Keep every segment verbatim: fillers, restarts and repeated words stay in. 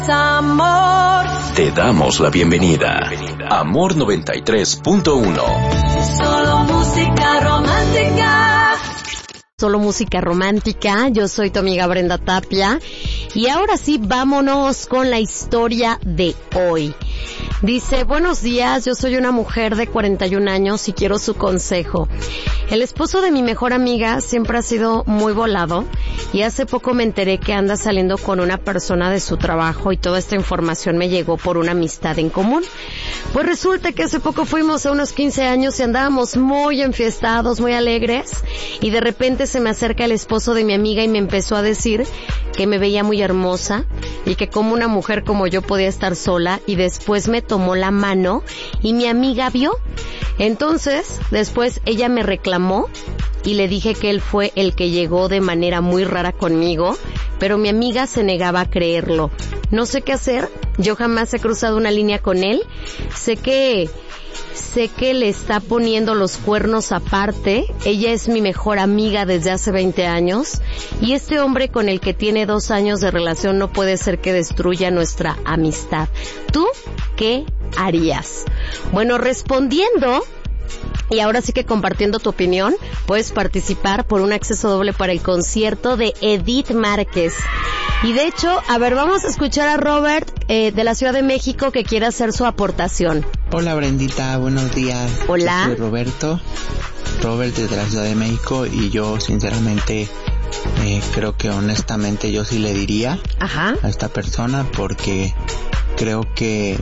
Amor. Te damos la bienvenida. Amor noventa y tres punto uno. Solo música romántica. Solo música romántica. Yo soy tu amiga Brenda Tapia. Y ahora sí, vámonos con la historia de hoy. Dice, buenos días, yo soy una mujer de cuarenta y un años y quiero su consejo. El esposo de mi mejor amiga siempre ha sido muy volado y hace poco me enteré que anda saliendo con una persona de su trabajo y toda esta información me llegó por una amistad en común. Pues resulta que hace poco fuimos a unos quince años y andábamos muy enfiestados, muy alegres, y de repente se me acerca el esposo de mi amiga y me empezó a decir que me veía muy hermosa y que como una mujer como yo podía estar sola, y después me tomó la mano y mi amiga vio. Entonces, después ella me reclamó y le dije que él fue el que llegó de manera muy rara conmigo, pero mi amiga se negaba a creerlo. No sé qué hacer, yo jamás he cruzado una línea con él, sé que... Sé que le está poniendo los cuernos aparte, ella es mi mejor amiga desde hace veinte años, y este hombre con el que tiene dos años de relación no puede ser que destruya nuestra amistad. ¿Tú qué harías? Bueno, respondiendo, y ahora sí que compartiendo tu opinión, puedes participar por un acceso doble para el concierto de Edith Márquez. Y de hecho, a ver, vamos a escuchar a Robert eh, de la Ciudad de México que quiere hacer su aportación. Hola Brendita, buenos días. Hola. Yo soy Roberto, Robert desde la Ciudad de México, y yo sinceramente eh, creo que honestamente yo sí le diría Ajá. a esta persona, porque creo que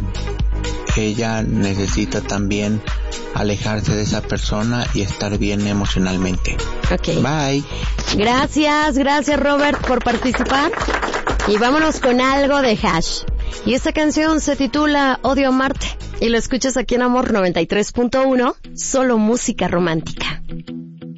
ella necesita también alejarse de esa persona y estar bien emocionalmente. Ok. Bye. Gracias, gracias Robert por participar. Y vámonos con algo de Hash. Y esta canción se titula Odio Amarte. Y lo escuchas aquí en Amor noventa y tres punto uno, solo música romántica.